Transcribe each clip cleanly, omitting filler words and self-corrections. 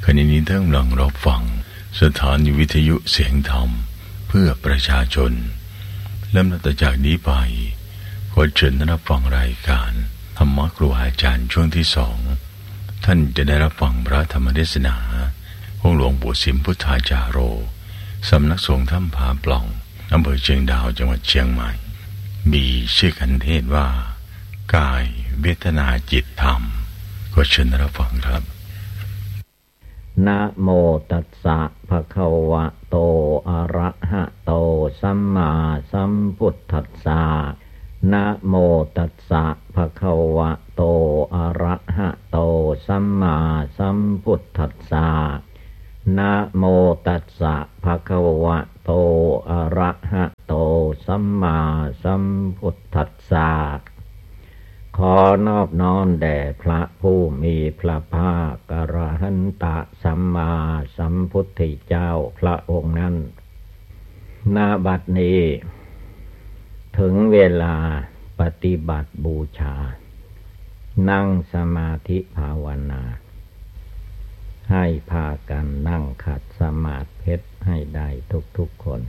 ณะนี้ท่านกำลังรับฟังสถานีวิทยุเสียงธรรมเพื่อประชาชนและนับจากนี้ไปขอเชิญท่านรับฟังรายการธรรมครูอาจารย์ช่วงที่2ท่านจะได้รับฟังพระธรรมเทศนาของหลวงปู่สิมพุทธาจาโรสำนักสงฆ์ถ้ำผาปล่องอำเภอเชียงดาวจังหวัดเชียงใหม่มีชื่อกันเทศว่ากายเวทนาจิตธรรมขอเชิญท่านรับฟังครับนะโมตัสสะภะคะวะโตอะระหะโตสัมมาสัมพุทธัสสะนะโมตัสสะภะคะวะโตอะระหะโตสัมมาสัมพุทธัสสะนะโมตัสสะภะคะวะโตอะระหะโตสัมมาสัมพุทธัสสะขอนอบน้อมแด่พระผู้มีพระภาคอรหันตสัมมาสัมพุทธเจ้าพระองค์นั้นณบัดนี้ถึงเวลาปฏิบัติบูชานั่งสมาธิภาวนาให้พากันนั่งขัดสมาธิให้ได้ทุกๆคน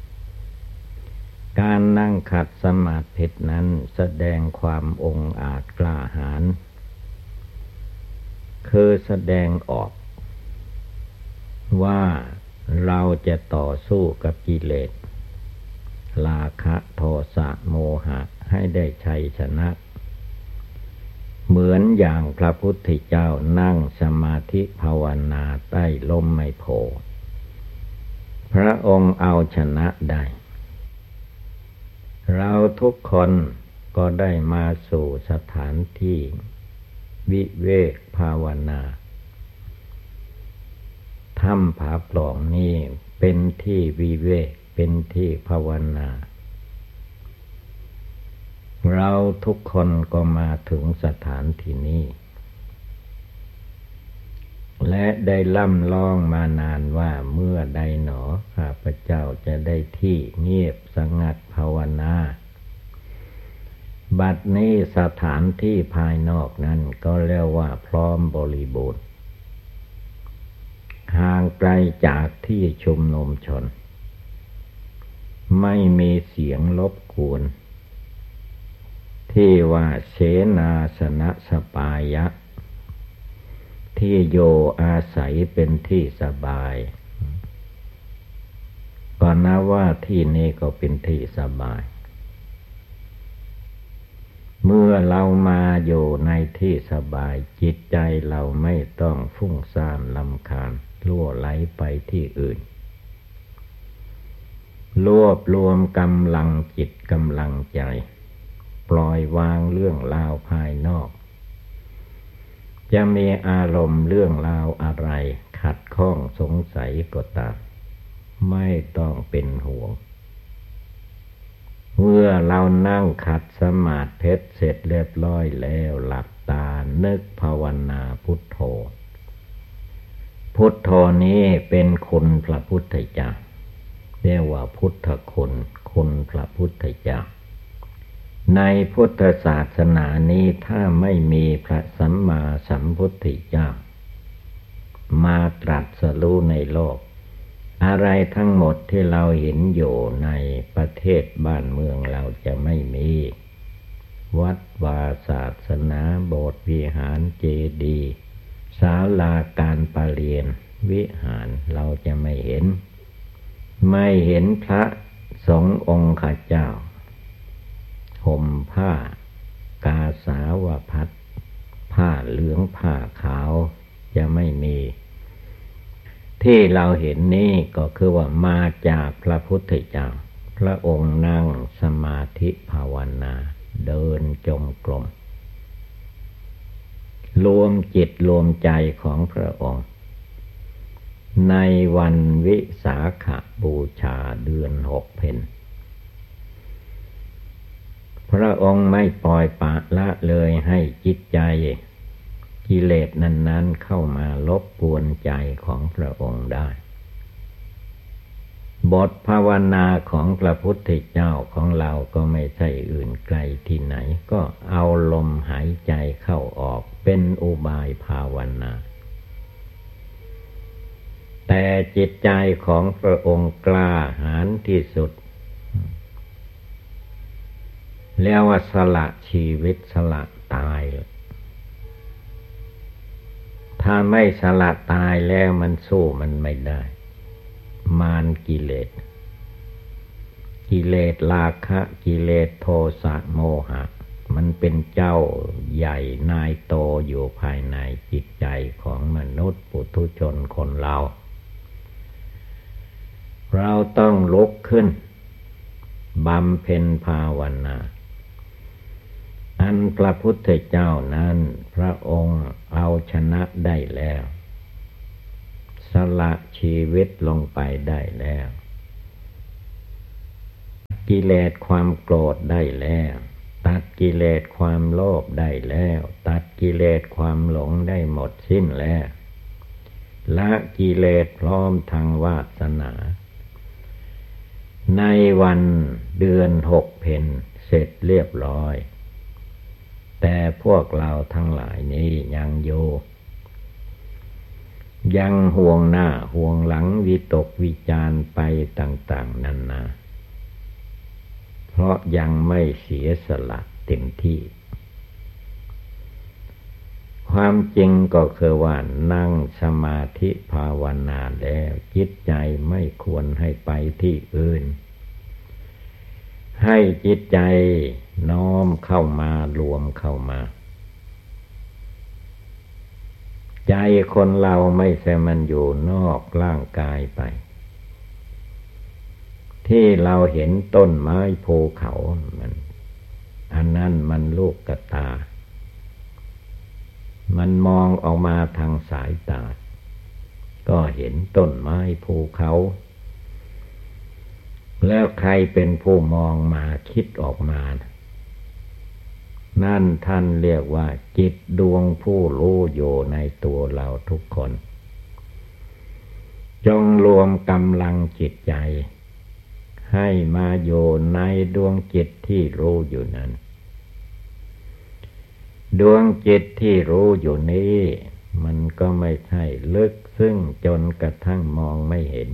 การนั่งขัดสมาธินั้นแสดงความองอาจกล้าหาญคือแสดงออกว่าเราจะต่อสู้กับกิเลสราคะโทสะโมหะให้ได้ชัยชนะเหมือนอย่างพระพุทธเจ้านั่งสมาธิภาวนาใต้ร่มไมโพธิ์พระองค์เอาชนะได้เราทุกคนก็ได้มาสู่สถานที่วิเวกภาวนาถ้ำผาปล่องนี้เป็นที่วิเวกเป็นที่ภาวนาเราทุกคนก็มาถึงสถานที่นี้และได้ล่ำลองมานานว่าเมื่อใดหนอข้าพเจ้าจะได้ที่เงียบสงัดภาวนาบัดนี้สถานที่ภายนอกนั้นก็เรียกว่าพร้อมบริบูรณ์ห่างไกลจากที่ชุมนุมชนไม่มีเสียงรบกวนที่ว่าเสนาสนะสปายะที่โยอาศัยเป็นที่สบายก็นับว่าที่นี้ก็เป็นที่สบายเมื่อเรามาอยู่ในที่สบายจิตใจเราไม่ต้องฟุ้งซ่านรำคาญล่วไหลไปที่อื่นรวบรวมกำลังจิตกำลังใจปล่อยวางเรื่องราวภายนอกจะมีอารมณ์เรื่องราวอะไรขัดข้องสงสัยก็ตามไม่ต้องเป็นห่วงเมื่อเรานั่งขัดสมาธิเสร็จเรียบร้อยแล้วหลับตานึกภาวนาพุทโธพุทโธนี้เป็นคุณพระพุทธเจ้าเรียกว่าพุทธคุณคุณพระพุทธเจ้าในพุทธศาสนานี้ถ้าไม่มีพระสัมมาสัมพุทธเจ้ามาตรัสรู้ในโลกอะไรทั้งหมดที่เราเห็นอยู่ในประเทศบ้านเมืองเราจะไม่มีวัดวาศาสนาโบสถ์วิหารเจดีย์ศาลาการประเรียนวิหารเราจะไม่เห็นพระสงฆ์องค์ข้าเจ้าห่มผ้ากาสาวพัสผ้าเหลืองผ้าขาวจะไม่มีที่เราเห็นนี้ก็คือว่ามาจากพระพุทธเจ้าพระองค์นั่งสมาธิภาวนาเดินจงกรมรวมจิตรวมใจของพระองค์ในวันวิสาขบูชาเดือน6 เพ็ญพระองค์ไม่ปล่อยปละละเลยให้จิตใจกิเลสนั้นๆเข้ามารบกวนใจของพระองค์ได้ บทภาวนาของพระพุทธเจ้าของเราก็ไม่ใช่อื่นไกลที่ไหนก็เอาลมหายใจเข้าออกเป็นอุบายภาวนาแต่จิตใจของพระองค์กล้าหาญที่สุดเรียกว่าสละชีวิตสละตายถ้าไม่สละตายแล้วมันสู้มันไม่ได้มารกิเลสราคะกิเลสโทสะโมหะมันเป็นเจ้าใหญ่นายโตอยู่ภายในจิตใจของมนุษย์ปุถุชนคนเราต้องลุกขึ้นบำเพ็ญภาวนาอันพระพุทธเจ้านั้นพระองค์เอาชนะได้แล้วสละชีวิตลงไปได้แล้วกิเลสความโกรธได้แล้วตัดกิเลสความโลภได้แล้วตัดกิเลสความหลงได้หมดสิ้นแล้วละกิเลสพร้อมทางวาสนาในวันเดือน6 เพ็ญเสร็จเรียบร้อยแต่พวกเราทั้งหลายนี้ยังอยู่ยังห่วงหน้าห่วงหลังวิตกวิจารไปต่างๆนานาเพราะยังไม่เสียสละเต็มที่ความจริงก็คือว่านั่งสมาธิภาวนาแล้วจิตใจไม่ควรให้ไปที่อื่นให้จิตใจน้อมเข้ามารวมเข้ามาใจคนเราไม่ใช่มันอยู่นอกร่างกายไปที่เราเห็นต้นไม้ภูเขามันอันนั้นมันลูกตามันมองออกมาทางสายตาก็เห็นต้นไม้ภูเขาแล้วใครเป็นผู้มองมาคิดออกมานั่นท่านเรียกว่าจิตดวงผู้รู้อยู่ในตัวเราทุกคนจงรวมกำลังจิตใจให้มาอยู่ในดวงจิตที่รู้อยู่นั้นดวงจิตที่รู้อยู่นี้มันก็ไม่ใช่ลึกซึ้งจนกระทั่งมองไม่เห็น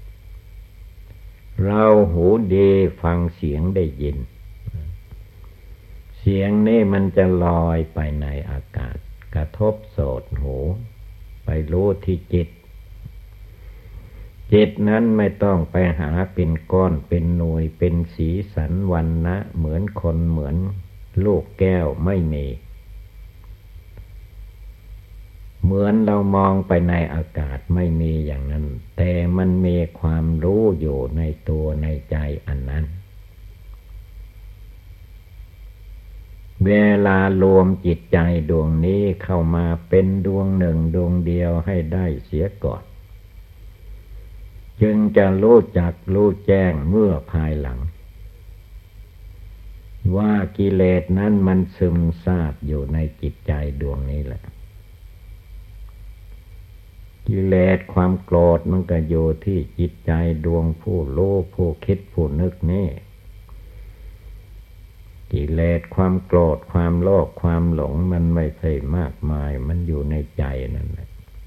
เราหูดีฟังเสียงได้ยินเสียงนี้มันจะลอยไปในอากาศกระทบโสตหูไปรู้ที่จิตจิตนั้นไม่ต้องไปหาเป็นก้อนเป็นหน่วยเป็นสีสันวรรณะเหมือนคนเหมือนลูกแก้วไม่มีเหมือนเรามองไปในอากาศไม่มีอย่างนั้นแต่มันมีความรู้อยู่ในตัวในใจอันนั้นเวลารวมจิตใจดวงนี้เข้ามาเป็นดวงหนึ่งดวงเดียวให้ได้เสียก่อนจึงจะรู้จักรู้แจ้งเมื่อภายหลังว่ากิเลสนั้นมันซึมซาบอยู่ในจิตใจดวงนี้แหละกิเลสความโกรธมันก็อยู่ที่จิตใจดวงผู้รู้ผู้คิดผู้นึกนี่กิเลสความโกรธความโลภความหลงมันไม่ใช่มากมายมันอยู่ในใจนั่นแหละ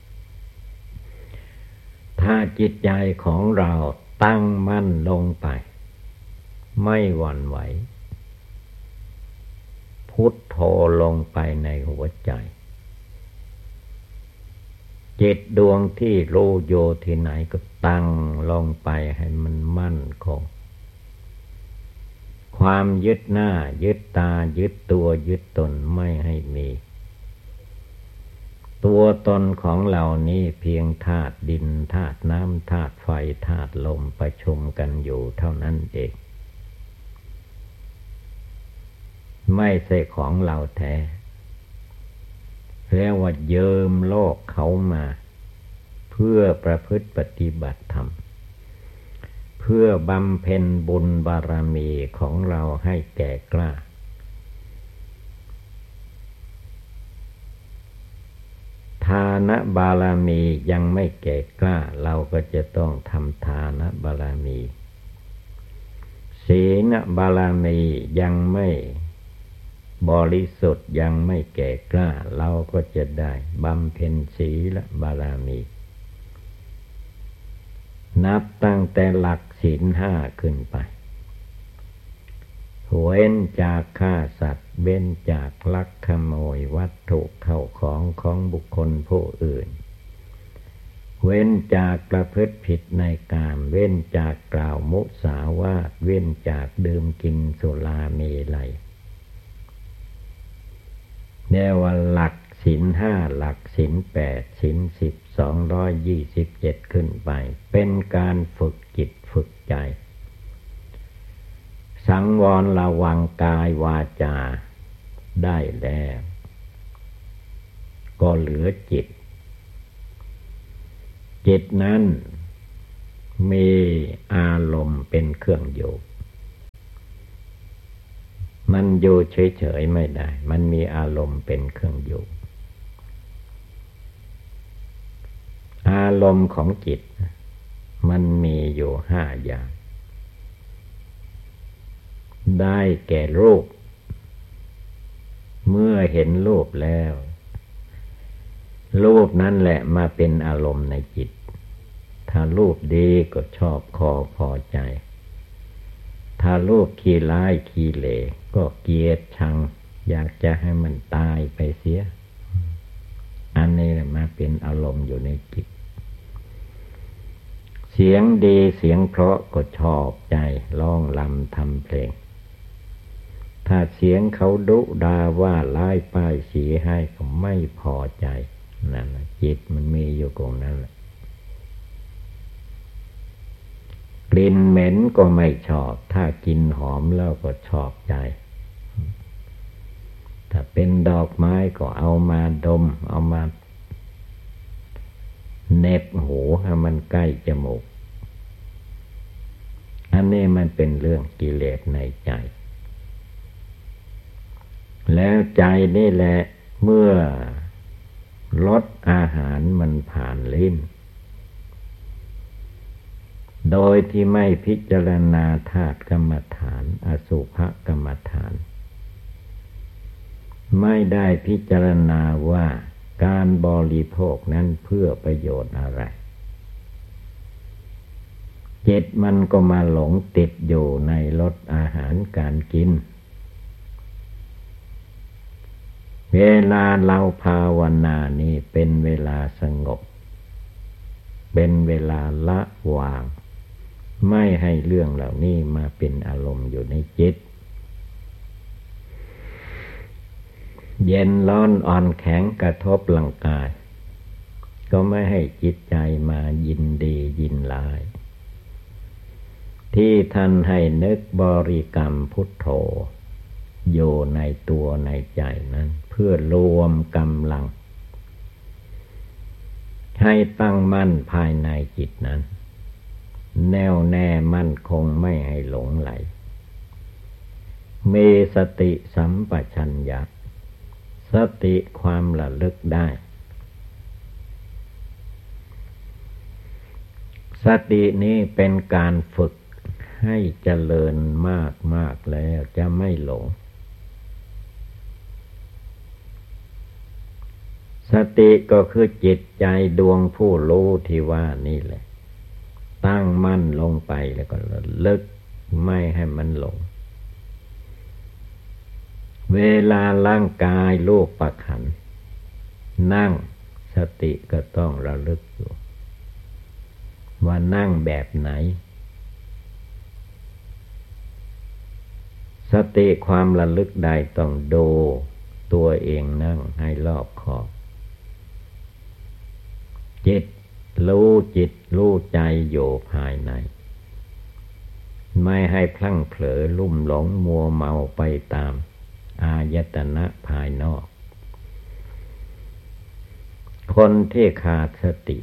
ถ้าจิตใจของเราตั้งมั่นลงไปไม่หวั่นไหวพุทโธลงไปในหัวใจจิตดวงที่รู้อยู่ที่ไหนก็ตั้งลงไปให้มันมั่นคงความยึดหน้ายึดตายึดตัวยึดตนไม่ให้มีตัวตนของเหล่านี้เพียงธาตุดินธาตุน้ำธาตุไฟธาตุลมประชุมกันอยู่เท่านั้นเองไม่ใช่ของเราแท้เรียกว่ายืมโลกเขามาเพื่อประพฤติปฏิบัติธรรมเพื่อบำเพ็ญบุญบารมีของเราให้แก่กล้าทานบารมียังไม่แก่กล้าเราก็จะต้องทำทานบารมีศีลบารมียังไม่บริสุทธิ์ยังไม่แก่กล้าเราก็จะได้บำเพ็ญศีลบารมีนับตั้งแต่หลักศีลห้าขึ้นไปเว้นจากฆ่าสัตว์เว้นจากลักขโมยวัตถุเข้าของของบุคคลผู้อื่นเว้นจากประพฤติผิดในกามเว้นจากกล่าวมุสาวาทเว้นจากดื่มกินสุราเมลัยแนวหลักศีลห้าหลักศีลแปดศีล10 227ขึ้นไปเป็นการฝึกจิตฝึกใจสังวรระวังกายวาจาได้แล้วก็เหลือจิตจิตนั้นมีอารมณ์เป็นเครื่องอยู่มันอยู่เฉยๆไม่ได้มันมีอารมณ์เป็นเครื่องอยู่อารมณ์ของจิตมันมีอยู่5 อย่างได้แก่รูปเมื่อเห็นรูปแล้วรูปนั้นแหละมาเป็นอารมณ์ในจิตถ้ารูปดีก็ชอบพอใจถ้ารูปขี้ร้ายขี้เหร่ก็เกลียดชังอยากจะให้มันตายไปเสียอันนี้แหละมาเป็นอารมณ์อยู่ในจิตเสียงดีเสียงเพราะก็ชอบใจร้องรำทำเพลงถ้าเสียงเขาดุด่าว่าร้ายป้ายสีให้ก็ไม่พอใจนั่นแหละจิตมันมีอยู่ตรงนั้นแหละกลิ่นเหม็นก็ไม่ชอบถ้ากินหอมแล้วก็ชอบใจถ้าเป็นดอกไม้ก็เอามาดมเอามาเน็บหูให้มันใกล้จมูกอันนี้มันเป็นเรื่องกิเลสในใจแล้วใจนี่แหละเมื่อรสอาหารมันผ่านลิ้นโดยที่ไม่พิจารณาธาตุกรรมฐานอสุภกรรมฐานไม่ได้พิจารณาว่าการบริโภคนั้นเพื่อประโยชน์อะไรจิตมันก็มาหลงติดอยู่ในรสอาหารการกินเวลาเราภาวนานี่เป็นเวลาสงบเป็นเวลาละวางไม่ให้เรื่องเหล่านี้มาเป็นอารมณ์อยู่ในจิตเย็นร้อนอ่อนแข็งกระทบร่างกายก็ไม่ให้จิตใจมายินดียินร้ายที่ท่านให้นึกบริกรรมพุทโธอยู่ในตัวในใจนั้นเพื่อรวมกำลังให้ตั้งมั่นภายในจิตนั้นแน่วแน่มั่นคงไม่ให้หลงไหลมีสติสัมปชัญญะสติความระลึกได้สตินี้เป็นการฝึกให้เจริญมากแล้วจะไม่หลงสติก็คือจิตใจดวงผู้รู้ที่ว่านี่แหละตั้งมั่นลงไปแล้วก็ระลึกไม่ให้มันหลงเวลาร่างกายรูปขันธ์นั่งสติก็ต้องระลึกอยู่ว่านั่งแบบไหนสติความระลึกใดต้องดูตัวเองนั่งให้รอบคอบจิตรู้ใจอยู่ภายในไม่ให้พลั้งเผลอลุ่มหลงมัวเมาไปตามอายตนะภายนอกคนที่ขาดสติ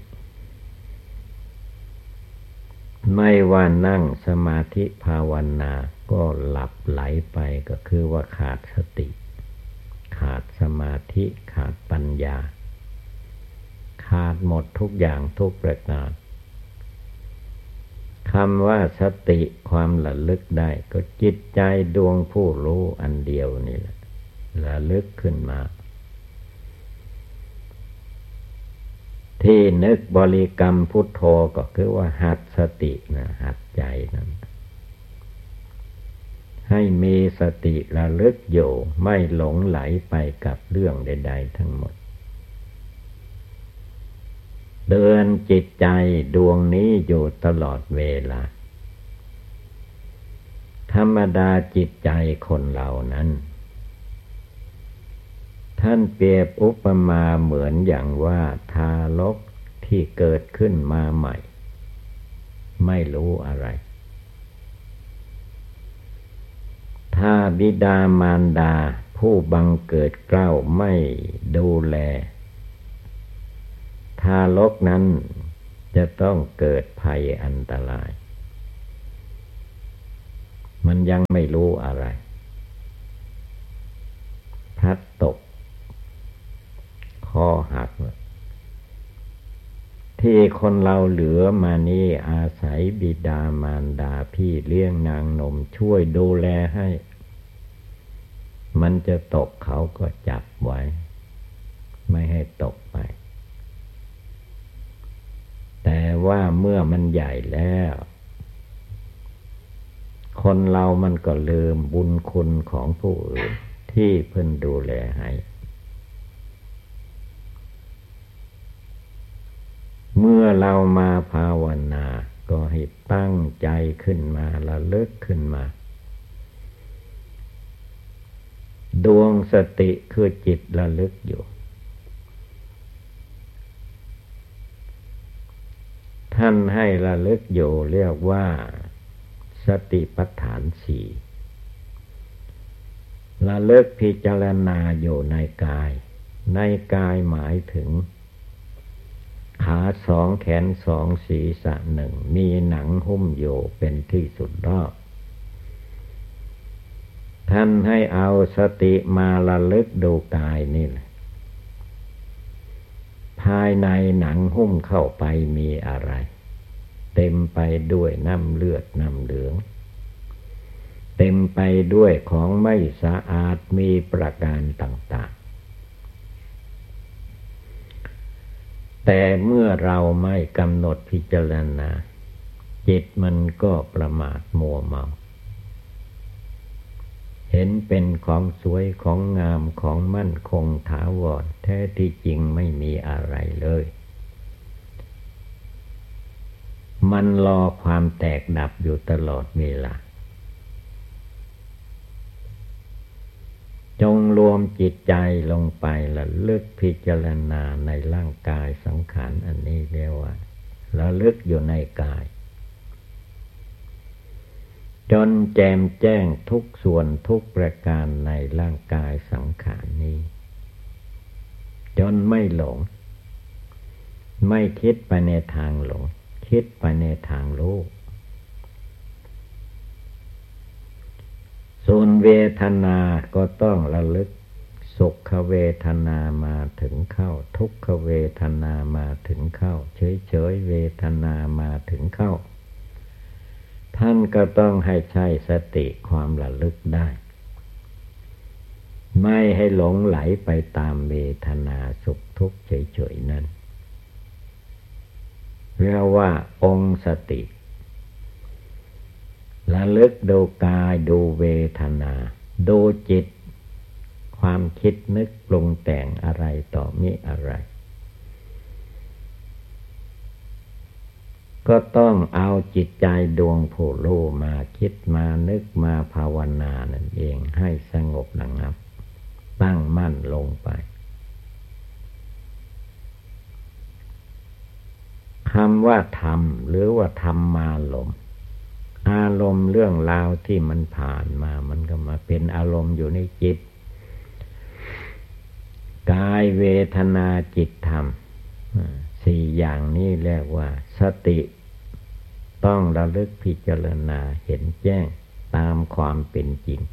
ไม่ว่านั่งสมาธิภาวนาก็หลับไหลไปก็คือว่าขาดสติขาดสมาธิขาดปัญญาขาดหมดทุกอย่างทุกประการคำว่าสติความระลึกได้ก็จิตใจดวงผู้รู้อันเดียวนี่แหละระลึกขึ้นมาที่นึกบริกรรมพุทโธก็คือว่าหัดสตินะหัดใจนั้นให้มีสติระลึกอยู่ไม่หลงไหลไปกับเรื่องใดๆทั้งหมดเตือนจิตใจดวงนี้อยู่ตลอดเวลาธรรมดาจิตใจคนเรานั้นท่านเปรียบอุปมาเหมือนอย่างว่าทารกที่เกิดขึ้นมาใหม่ไม่รู้อะไรถ้าบิดามารดาผู้บังเกิดเกล้าไม่ดูแลทารกนั้นจะต้องเกิดภัยอันตรายมันยังไม่รู้อะไรพลัดตกคอหักที่คนเราเหลือมานี่อาศัยบิดามารดาพี่เลี้ยงนางนมช่วยดูแลให้มันจะตกเขาก็จับไว้ไม่ให้ตกไปแต่ว่าเมื่อมันใหญ่แล้วคนเรามันก็ลืมบุญคุณของผู้อื่นที่เพิ่นดูแลให้เมื่อเรามาภาวนาก็ให้ตั้งใจขึ้นมาระลึกขึ้นมาดวงสติคือจิตระลึกอยู่ท่านให้ระลึกอยู่เรียกว่าสติปัฏฐานสี่ระลึกพิจารณาอยู่ในกายในกายหมายถึงขาสองแขนสองศีรษะหนึ่งมีหนังหุ้มอยู่เป็นที่สุดรอบท่านให้เอาสติมาระลึกดูกายนี่แหละภายในหนังหุ้มเข้าไปมีอะไรเต็มไปด้วยน้ำเลือดน้ำเหลืองเต็มไปด้วยของไม่สะอาดมีประการต่างๆแต่เมื่อเราไม่กำหนดพิจารณาจิตมันก็ประมาทมัวเมาเห็นเป็นของสวยของงามของมั่นคงถาวรแท้ที่จริงไม่มีอะไรเลยมันรอความแตกดับอยู่ตลอดเวลาจงรวมจิตใจลงไประลึกพิจารณาในร่างกายสังขารอันนี้เรียกว่าระลึกอยู่ในกายจนแจ่มแจ้งทุกส่วนทุกประการในร่างกายสังขารนี้จนไม่หลงไม่คิดไปในทางหลงคิดไปในทางรู้ส่วนเวทนาก็ต้องระลึกสุขเวทนามาถึงเข้าทุกขเวทนามาถึงเข้าเฉยๆเวทนามาถึงเข้าท่านก็ต้องให้ใช้สติความระลึกได้ไม่ให้หลงไหลไปตามเวทนาสุขทุกข์เฉยๆนั้นเรียกว่าองค์สติระลึกดูกายดูเวทนาดูจิตความคิดนึกปรุงแต่งอะไรต่อมิอะไรก็ต้องเอาจิตใจดวงผู้รู้มาคิดมานึกมาภาวนานั่นเองให้สงบระงับตั้งมั่นลงไปคำว่าธรรมหรือว่าธรรมอารมณ์เรื่องราวที่มันผ่านมามันก็มาเป็นอารมณ์อยู่ในจิตกายเวทนาจิตธรรมสี่อย่างนี้เรียกว่าสติต้องระลึกพิจารณาเห็นแจ้งตามความเป็นจริง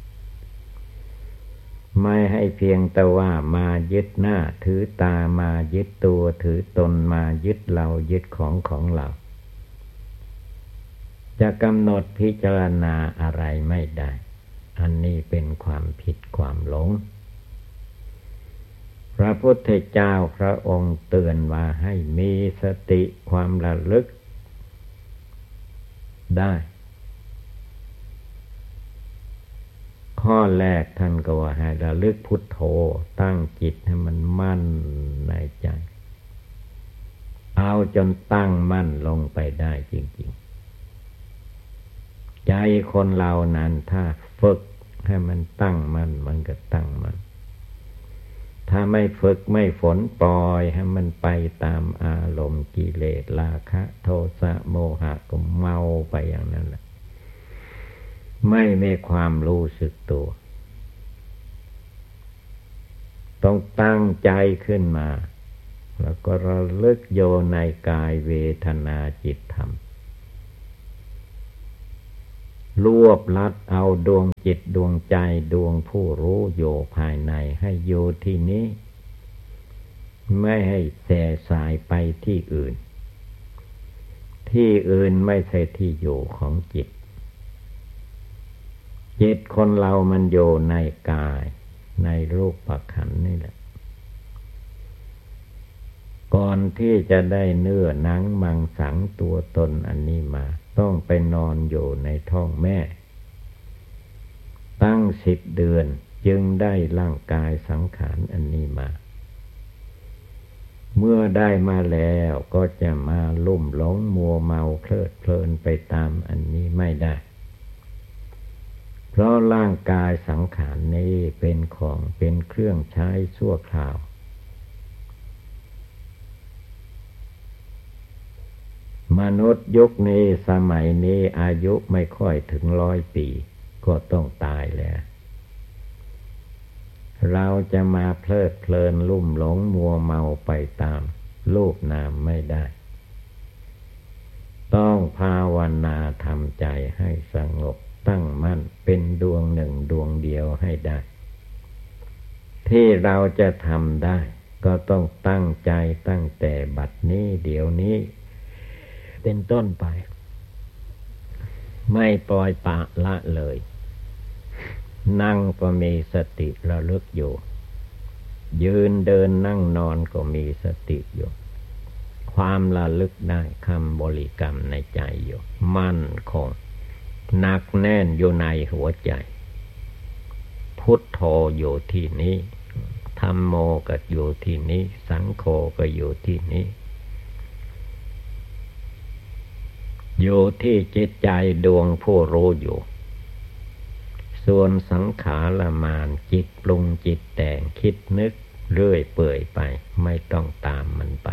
ไม่ให้เพียงแต่ว่ามายึดหน้าถือตามายึดตัวถือตนมายึดเรายึดของเราจะกำหนดพิจารณาอะไรไม่ได้อันนี้เป็นความผิดความหลงเพระพุทธเจ้าพระองค์เตือนว่าให้มีสติความระลึกได้ข้อแรกท่านก็ว่าให้ระลึกพุทโธตั้งจิตให้มันมั่นในใจเอาจนตั้งมั่นลงไปได้จริงๆใจคนเรานั้นถ้าฝึกให้มันตั้งมั่นมันก็ตั้งมั่นถ้าไม่ฝึกไม่ฝนปล่อยให้มันไปตามอารมณ์กิเลสราคะโทสะโมหะก็เมาไปอย่างนั้นแหละไม่มีความรู้สึกตัวต้องตั้งใจขึ้นมาแล้วก็ระลึกโยในกายเวทนาจิตธรรมรวบลัดเอาดวงจิตดวงใจดวงผู้รู้อยู่ภายในให้อยู่ที่นี้ไม่ให้แส่สายไปที่อื่นที่อื่นไม่ใช่ที่อยู่ของจิตจิตคนเรามันอยู่ในกายในรูปขันธ์นี่แหละก่อนที่จะได้เนื้อหนังมังสังตัวตนอันนี้มาต้องไปนอนอยู่ในท้องแม่ตั้ง10 เดือนจึงได้ร่างกายสังขารอันนี้มาเมื่อได้มาแล้วก็จะมาลุ่มหลงมัวเมาเพลิดเพลินไปตามอันนี้ไม่ได้เพราะร่างกายสังขารนี้เป็นของเป็นเครื่องใช้ชั่วคราวมนุษย์ยุคนี้สมัยนี้อายุไม่ค่อยถึง100 ปีก็ต้องตายแล้วเราจะมาเพลิดเพลินลุ่มหลงมัวเมาไปตามรูปนามไม่ได้ต้องภาวนาทำใจให้สงบตั้งมั่นเป็นดวงหนึ่งดวงเดียวให้ได้ที่เราจะทำได้ก็ต้องตั้งใจตั้งแต่บัดนี้เดี๋ยวนี้เป็นต้นไปไม่ปล่อยปละละเลยนั่งก็มีสติระลึกอยู่ยืนเดินนั่งนอนก็มีสติอยู่ความระลึกได้คำบริกรรมในใจอยู่มั่นคงหนักแน่นอยู่ในหัวใจพุทโธอยู่ที่นี้ธัมโมก็อยู่ที่นี้สังโฆก็อยู่ที่นี้อยู่ที่จิตใจดวงผู้รู้อยู่ส่วนสังขารมารจิตปรุงจิตแต่งคิดนึกเรื่อยเปื่อยไปไม่ต้องตามมันไป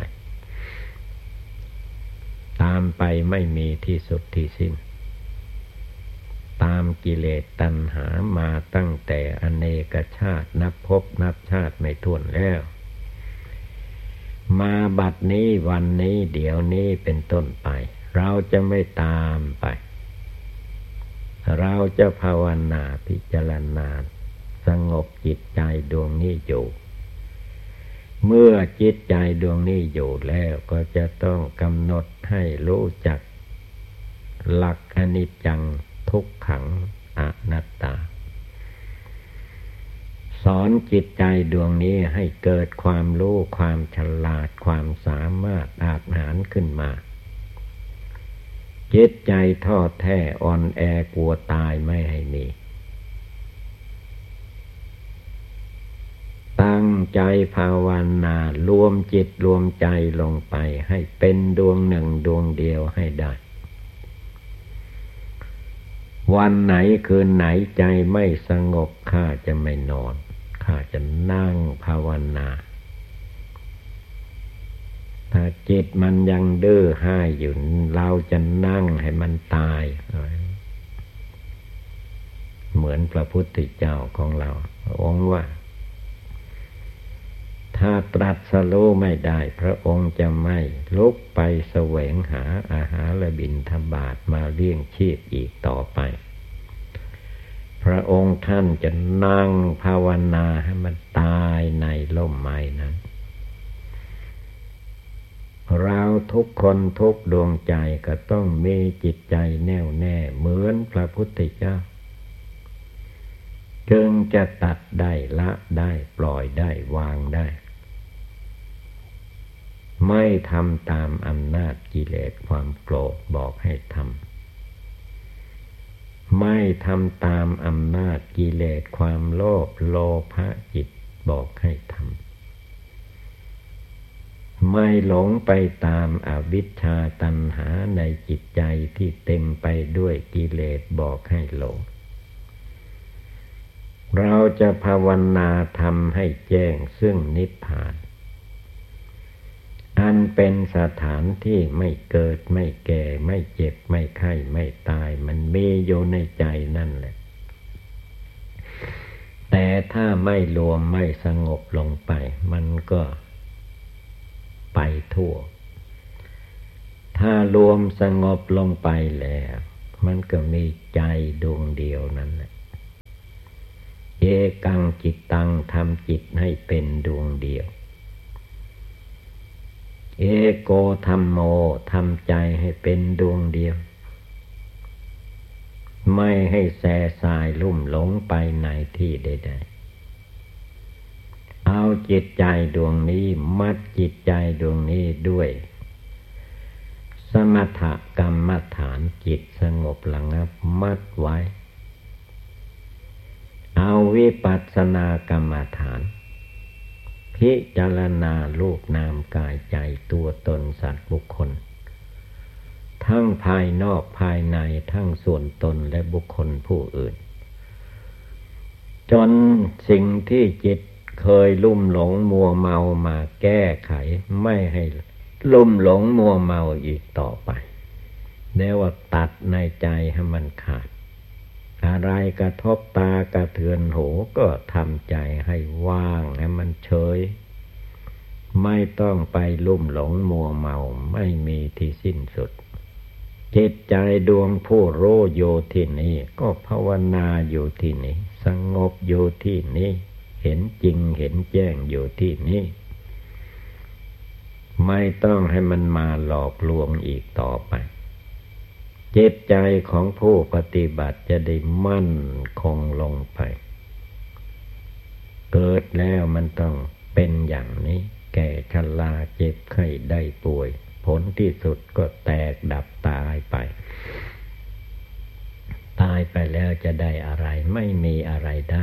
ตามไปไม่มีที่สุดที่สิ้นตามกิเลสตัณหามาตั้งแต่อเนกชาตินับภพนับชาติไม่ถ้วนแล้วมาบัดนี้วันนี้เดี๋ยวนี้เป็นต้นไปเราจะไม่ตามไปเราจะภาวนาพิจารณาสงบจิตใจดวงนี้อยู่เมื่อจิตใจดวงนี้อยู่แล้วก็จะต้องกำหนดให้รู้จักหลักอนิจจังทุกขังอนัตตาสอนจิตใจดวงนี้ให้เกิดความรู้ความฉลาดความสามารถอาจหาญขึ้นมาจิตใจท้อแท้อ่อนแอกลัวตายไม่ให้มีตั้งใจภาวนารวมจิตรวมใจลงไปให้เป็นดวงหนึ่งดวงเดียวให้ได้วันไหนคืนไหนใจไม่สงบข้าจะไม่นอนข้าจะนั่งภาวนาถ้าจิตมันยังดื้อห้ายอยู่เราจะนั่งให้มันตายเหมือนพระพุทธเจ้าของเราองค์ว่าถ้าตรัสรู้ไม่ได้พระองค์จะไม่ลุกไปแสวงหาอาหารและบิณฑบาตมาเลี้ยงชีพอีกต่อไปพระองค์ท่านจะนั่งภาวนาให้มันตายในร่มไม้นั้นเราทุกคนทุกดวงใจก็ต้องมีจิตใจแน่วแน่เหมือนพระพุทธเจ้าจึงจะตัดได้ละได้ปล่อยได้วางได้ไม่ทำตามอำนาจกิเลสความโกรธบอกให้ทำไม่ทำตามอำนาจกิเลสความโลภโลภะจิตบอกให้ทำไม่หลงไปตามอวิชชาตัณหาในจิตใจที่เต็มไปด้วยกิเลสบอกให้หลงเราจะภาวนาทำให้แจ้งซึ่งนิพพานอันเป็นสถานที่ไม่เกิดไม่แก่ไม่เจ็บไม่ไข้ไม่ตายมันมีอยู่ในใจนั่นแหละแต่ถ้าไม่รวมไม่สงบลงไปมันก็ไปทั่วถ้ารวมสงบลงไปแล้วมันก็มีใจดวงเดียวนั่นแหละเอกังจิตตังทำจิตให้เป็นดวงเดียวเอโกธัมโมทำใจให้เป็นดวงเดียวไม่ให้แส่สายลุ่มหลงไปในที่ใดๆเอาจิตใจดวงนี้มัดจิตใจดวงนี้ด้วยสมถกรรมฐานจิตสงบระงับมัดไว้เอาวิปัสสนากรรมฐานพิจารณารูปนามกายใจตัวตนสัตว์บุคคลทั้งภายนอกภายในทั้งส่วนตนและบุคคลผู้อื่นจนสิ่งที่จิตเคยลุ่มหลงมัวเมามาแก้ไขไม่ให้ลุ่มหลงมัวเมาอีกต่อไปแล้วว่าตัดในใจให้มันขาดอะไรกระทบตากระเทือนหูก็ทำใจให้ว่างให้มันเฉยไม่ต้องไปลุ่มหลงมัวเมาไม่มีที่สิ้นสุดจิตใจดวงผู้รู้อยู่ที่นี้ก็ภาวนาอยู่ที่นี้สงบอยู่ที่นี้เห็นจริงเห็นแจ้งอยู่ที่นี้ไม่ต้องให้มันมาหลอกลวงอีกต่อไปจิตใจของผู้ปฏิบัติจะได้มั่นคงลงไปเกิดแล้วมันต้องเป็นอย่างนี้แก่ชราเจ็บไข้ได้ป่วยผลที่สุดก็แตกดับตายไปตายไปแล้วจะได้อะไรไม่มีอะไรได้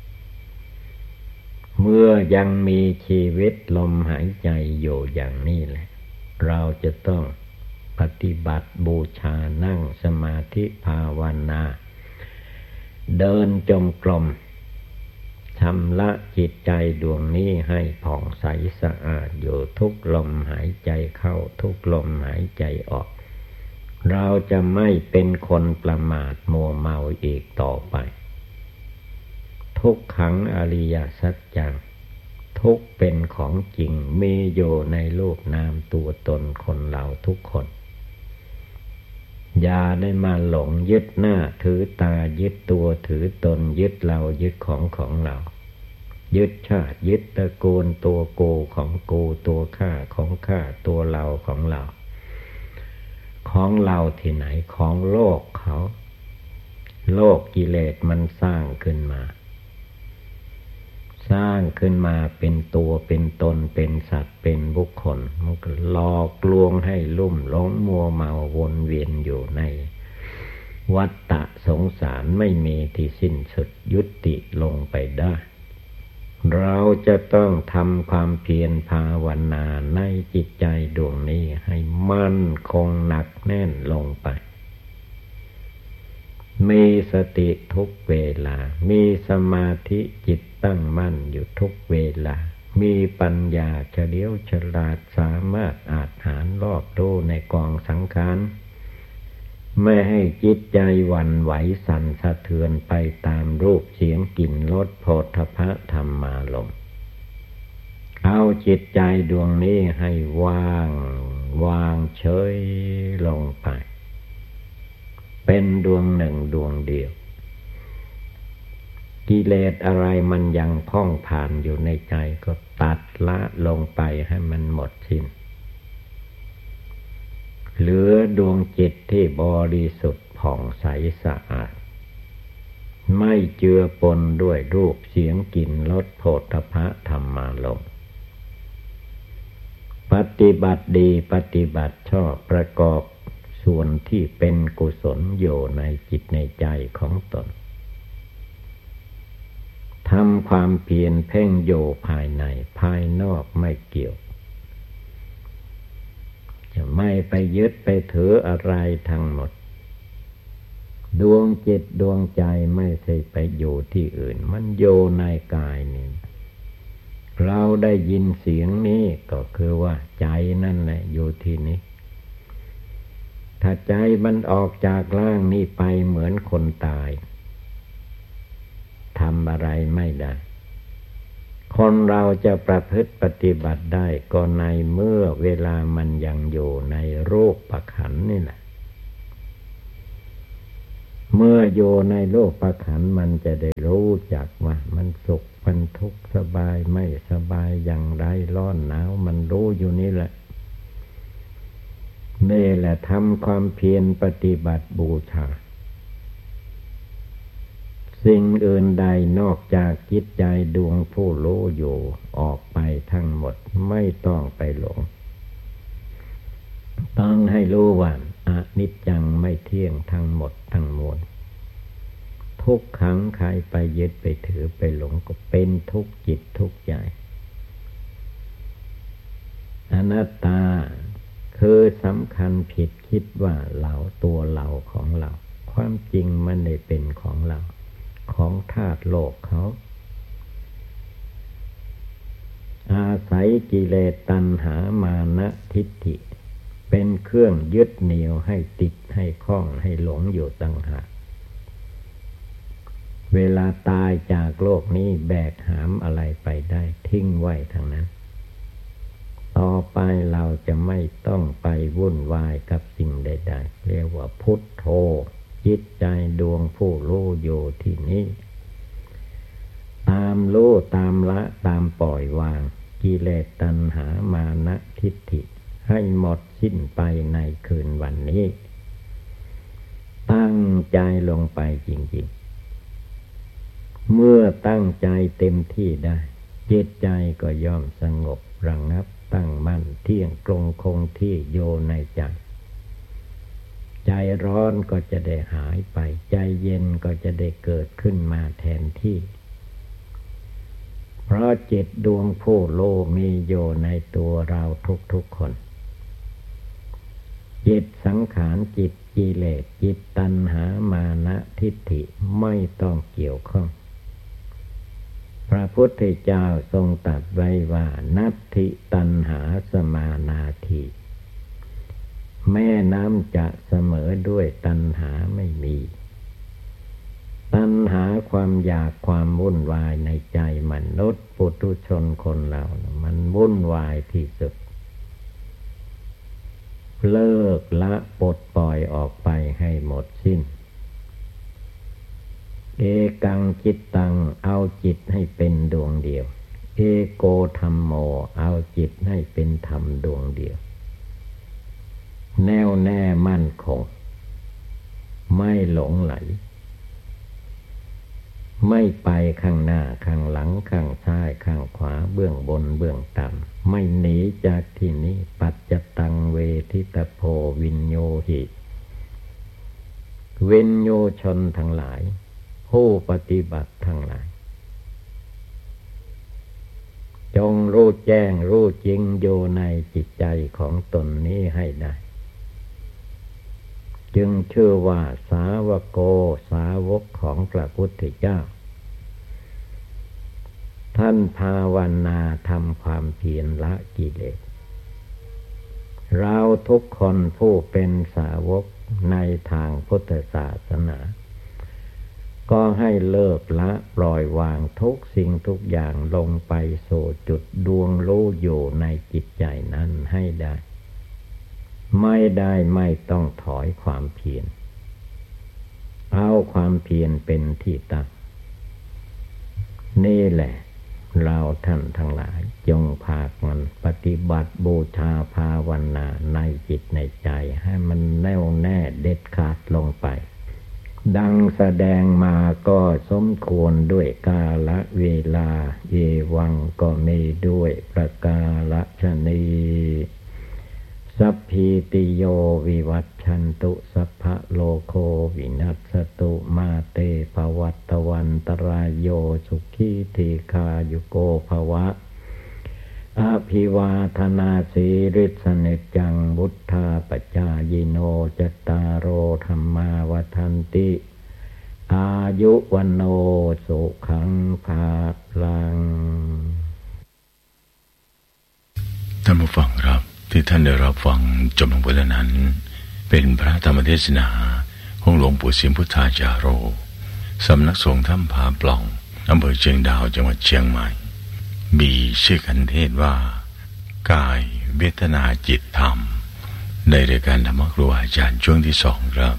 เมื่อยังมีชีวิตลมหายใจอยู่อย่างนี้แหละเราจะต้องปฏิบัติบูชานั่งสมาธิภาวนาเดินจงกรมชำระจิตใจดวงนี้ให้ผ่องใสสะอาดอยู่ทุกลมหายใจเข้าทุกลมหายใจออกเราจะไม่เป็นคนประมาทมัวเมาอีกต่อไปทุกขังอริยสัจจังทุกเป็นของจริงมีอยู่ในรูปนามตัวตนคนเราทุกคนอย่าได้มาหลงยึดหน้าถือตายึดตัวถือตนยึดเรายึดของเรายึดชาติยึดตระกูลตัวกูของกูตัวข้าของข้าตัวเราของเราของเราที่ไหนของโลกเขาโลกกิเลสมันสร้างขึ้นมาเป็นตัวเป็นตนเป็นสัตว์เป็นบุคคลมันก็หลอกลวงให้ลุ่มหลงมัวเมาวนเวียนอยู่ในวัฏฏะสงสารไม่มีที่สิ้นสุดยุติลงไปได้เราจะต้องทำความเพียรภาวนาในจิตใจดวงนี้ให้มั่นคงหนักแน่นลงไปมีสติทุกเวลามีสมาธิจิตตั้งมั่นอยู่ทุกเวลามีปัญญาเฉลียวฉลาดสามารถอาจหารรอบรู้ในกองสังขารไม่ให้จิตใจหวั่นไหวสั่นสะเทือนไปตามรูปเสียงกลิ่นรสโผฏฐัพพะธรรมารมณ์เอาจิตใจดวงนี้ให้วางเฉยลงไปเป็นดวงหนึ่งดวงเดียวกิเลสอะไรมันยังพ่องผ่านอยู่ในใจก็ตัดละลงไปให้มันหมดสิ้นเหลือดวงจิตที่บริสุทธิ์ผ่องใสสะอาดไม่เจือปนด้วยรูปเสียงกลิ่นรสโผฏฐัพพะธรรมารมณ์ปฏิบัติดีปฏิบัติชอบประกอบส่วนที่เป็นกุศลอยู่ในจิตในใจของตนทำความเพียรเพ่งโยภายในภายนอกไม่เกี่ยวจะไม่ไปยึดไปถืออะไรทั้งหมดดวงจิตดวงใจไม่ใช่ไปอยู่ที่อื่นมันโยในกายนี่เราได้ยินเสียงนี้ก็คือว่าใจนั่นแหละอยู่ที่นี้ถ้าใจมันออกจากร่างนี้ไปเหมือนคนตายทำอะไรไม่ได้คนเราจะประพฤติปฏิบัติได้ก็ในเมื่อเวลามันยังอยู่ในรูปขันธ์นี่แหละเมื่ออยู่ในโลกประขันธ์มันจะได้รู้จักว่ามันสุขมันทุกข์สบายไม่สบายอย่างไรร้อนหนาวมันรู้อยู่นี่แหละนี่แหละทำความเพียรปฏิบัติบูชาสิ่งอื่นใดนอกจากจิตใจดวงผู้รู้อยู่ออกไปทั้งหมดไม่ต้องไปหลงต้องให้รู้ว่าอนิจจังไม่เที่ยงทั้งหมดทั้งมวลทุกครั้งใครไปยึดไปถือไปหลงก็เป็นทุกข์จิตทุกข์ใจอนัตตาคือสำคัญผิดคิดว่าเราตัวเราของเราความจริงมันไม่เป็นของเราของธาตุโลกเขาอาศัยกิเลสตัณหามานะทิฏฐิเป็นเครื่องยึดเหนี่ยวให้ติดให้คล้องให้หลงอยู่ต่างหากเวลาตายจากโลกนี้แบกหามอะไรไปได้ทิ้งไว้ทั้งนั้นต่อไปเราจะไม่ต้องไปวุ่นวายกับสิ่งใดๆเรียกว่าพุทโธจิตใจดวงผู้รู้อยู่ที่นี้ตามรู้ตามละตามปล่อยวางกิเลสตัณหามานะทิฏฐิให้หมดสิ้นไปในคืนวันนี้ตั้งใจลงไปจริงๆเมื่อตั้งใจเต็มที่ได้จิตใจก็ย่อมสงบระงับตั้งมั่นเที่ยงตรงคงที่โยในใจใจร้อนก็จะได้หายไปใจเย็นก็จะได้เกิดขึ้นมาแทนที่เพราะจิตดวงผู้โลมีอยู่ในตัวเราทุกๆคนจิตสังขารจิตกิเลสจิตตัณหามานะทิฏฐิไม่ต้องเกี่ยวข้องพระพุทธเจ้าทรงตรัสไว้ว่านัตถิตัณหาสมานาทีแม่น้ำจะเสมอด้วยตัณหาไม่มีตัณหาความอยากความวุ่นวายในใจมนุษย์ปุถุชนคนเรามันวุ่นวายที่สุดเลิกละปลดปล่อยออกไปให้หมดสิ้นเอกังจิตตังเอาจิตให้เป็นดวงเดียวเอโกธัมโมเอาจิตให้เป็นธรรมดวงเดียวแน่วแน่มั่นคงไม่หลงไหลไม่ไปข้างหน้าข้างหลังข้างซ้ายข้างขวาเบื้องบนเบื้องต่ำไม่หนีจากที่นี้ปัจจตังเวทิตโพวินโยหิวินโยชนทั้งหลายผู้ปฏิบัติทั้งหลายจงรู้แจ้งรู้จริงอยู่ในจิตใจของตนนี้ให้ได้จึงชื่อว่าสาวโกสาวกของพระพุทธเจ้าท่านภาวนาทำความเพียรละกิเลสเราทุกคนผู้เป็นสาวกในทางพุทธศาสนาก็ให้เลิกละปล่อยวางทุกสิ่งทุกอย่างลงไปสู่จุดดวงรู้อยู่ในจิตใจนั้นให้ได้ไม่ได้ไม่ต้องถอยความเพียรเอาความเพียรเป็นที่ตั้งนี่แหละเราท่านทั้งหลายจงพากันปฏิบัติบูชาภาวนาในจิตในใจให้มันแน่วแน่เด็ดขาดลงไปดังแสดงมาก็สมควรด้วยกาลเวลาเอวังก็มีด้วยประกาศนีสัพพิติโยวิวัชชันตุสัพพะโลโควินัสตุมาเตภวัตวันตรายโยสุขีทีคายุโกภวะอภิวาทนาสีริสเนจังบุทธาปจายโนจตตารโอธรรมาวทันติอายุวันโนสุขังภาลังท่านผู้ฟังครับที่ท่านได้รับฟังจบลงไปแล้วนั้นเป็นพระธรรมเทศนาของหลวงปู่สิมพุทธาจาโรสำนักสงฆ์ถ้ำผาปล่องอำเภอเชียงดาวจังหวัดเชียงใหม่มีชื่อกันเทศว่ากายเวทนาจิตธรรมในรายการธรรมครูอาจารย์ช่วงที่2ครับ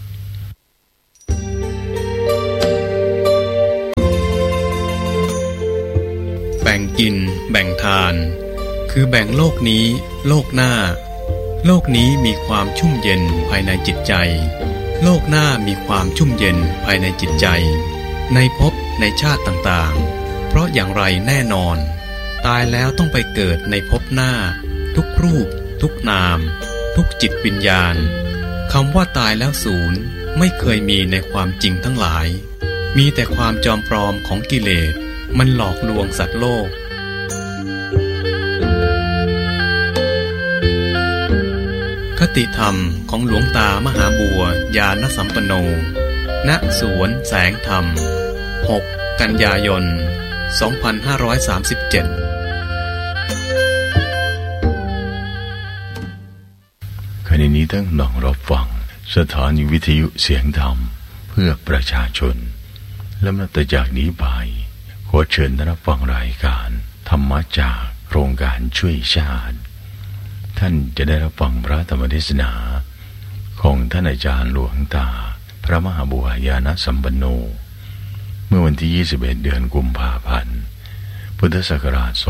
แบ่งกินแบ่งทานคือแบ่งโลกนี้โลกหน้าโลกนี้มีความชุ่มเย็นภายในจิตใจโลกหน้ามีความชุ่มเย็นภายในจิตใจในภพในชาติต่างๆเพราะอย่างไรแน่นอนตายแล้วต้องไปเกิดในภพหน้าทุกรูปทุกนามทุกจิตวิญญาณคำว่าตายแล้วศูนย์ไม่เคยมีในความจริงทั้งหลายมีแต่ความจอมปลอมของกิเลสมันหลอกลวงสัตว์โลกคติธรรมของหลวงตามหาบัวญาณสัมปันโนณสวนแสงธรรม6 กันยายน 2537 ขณะนี้ตั้งลองรับฟังสถานีวิทยุเสียงธรรมเพื่อประชาชนและนับแต่จากนี้ไปขอเชิญท่านรับฟังรายการธรรมะจากโครงการช่วยชาติท่านจะได้รับฟังพระธรรมเทศนาของท่านอาจารย์หลวงตาพระมหาบัวญาณสัมปันโนเมื่อวันที่21 เดือนกุมภาพันธ์พุทธศักราช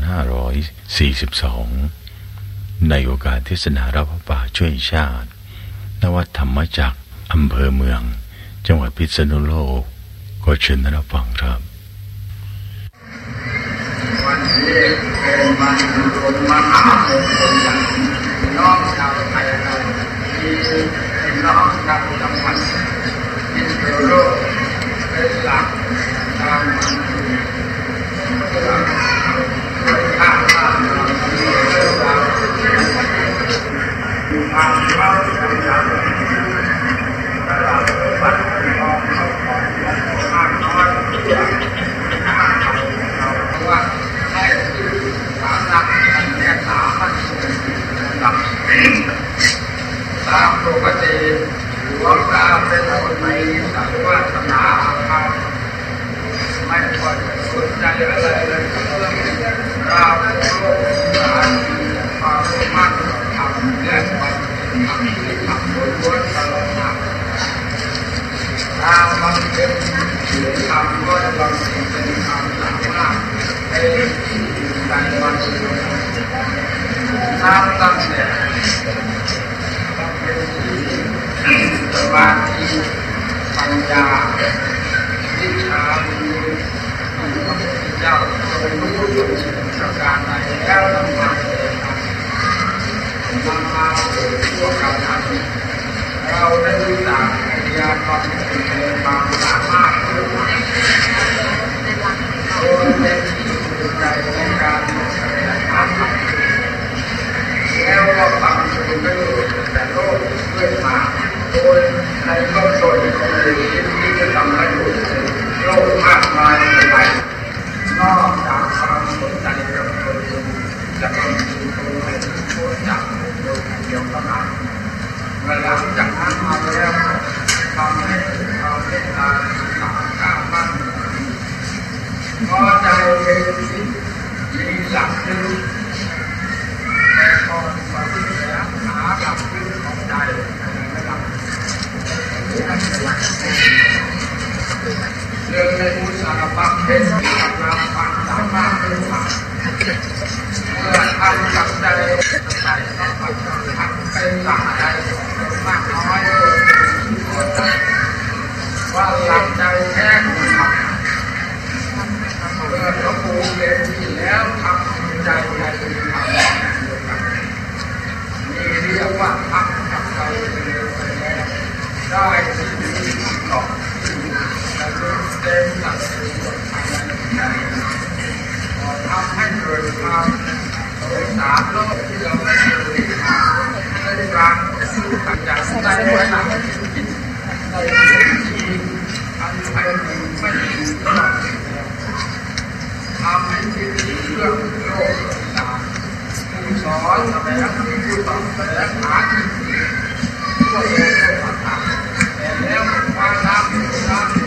2542ในโอกาสเทศนารับพระป่าช่วยชาติณ วัดธรรมจักรอำเภอเมืองจังหวัดพิษณุโลกขอเชิญท่านรับฟังครับวันนี้เป็นวันมงคลมหามงคลอย่างน้องชาวไทยเราที่เป็นน้องชาวจังหวัดพิษณุโลกเป็นหลักทางมันหลักข้างบ้านเราที่เรื่องราวทางเข้าทางจากตลาดวัดออกเข้าของมากน้อยเพราะว่าให้สาระมันแก่สามันดับตามปกติหลวงตาเป็นคนในศาสนาไม่ควรสนใจอะไรเลยเรื่องราวโลกสารความมั่นทำและความทำที่ทำล้วนตลอดมาถ้ามันเป็นหรือทำก็บางสิ่งเป็นคำสามารถในใจมันน้ำตั้งแต่ต้องเป็นสมาธิปัญญาวิชาพระพุทธเจ้าทรงรู้ทุกประการใดแล้วนำมาพวกเราทำเราได้รู้จักไอเดียความเป็นความสามารถโดยเป็นที่สนใจในการแสดงธรรมแล้วก็ฟังดูไปแต่โลกเรื่อยมาโดยในโลกโดยคนอื่นที่จะทำให้โลกมากมายไปนอกจากความสนใจกับคนอื่นจะต้องมีคนให้พ้นจากโลกเดียวเท่านั้นหลังจากนั้นมาแล้วทำให้เราได้ตาสามก้าวมั่นพอใจเป็นสิ่งมีหลักยึดแต่ก่อนปฏิเสธหาหลักยึดของใจไม่หลักเรื่องในอุตสาหกรรมเป็นการนำความสามารถเป็นหลักเมื่อทำกับใจใจต้องทำเป็นหลักใจมากน้อยว่าหลักใจแท้ของธรรมเมื่อหลวงปู่เรียนที่แล้วทำใจในธรรมนี่เรียกว่าทำกับใจไปแล้วได้สิ่งที่หลอกและเต็มหลักทำให้เกิดความโดยสารโลกที่เราไม่เคยทำในกลางต่างจากได้ไว้หลังในที่อันไปไม่ถูกต้องทำให้คิดถึงเรื่องโลกต่างผู้สอนแสดงผู้ตอบแสดงหาที่พวกเราต่างแต่แล้วว่าน้ำ